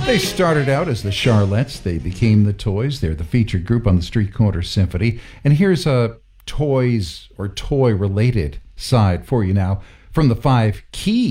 They started out as the Charlettes. They became the Toys. They're the featured group on the Street Corner Symphony. And here's a toys or toy-related side for you now from the Five Keys.